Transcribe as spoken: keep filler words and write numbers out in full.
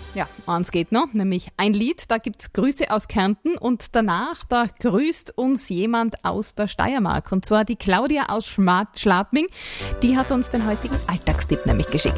Ja, eins geht noch, nämlich ein Lied, da gibt's Grüße aus Kärnten und danach, da grüßt uns jemand aus der Steiermark und zwar die Claudia aus Schma- Schladming, die hat uns den heutigen Alltagstipp nämlich geschickt.